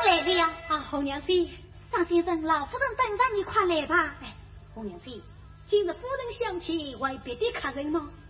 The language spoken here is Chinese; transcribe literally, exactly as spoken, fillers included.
来了啊，红娘子， 张先生，老夫人等着你，快来吧。 哎，红娘子，今日夫人相请，为别的客人吗？